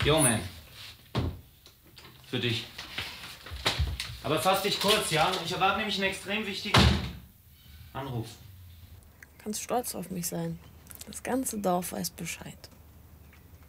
Yo, man. Für dich. Aber fass dich kurz, ja? Ich erwarte nämlich einen extrem wichtigen Anruf. Kannst stolz auf mich sein. Das ganze Dorf weiß Bescheid.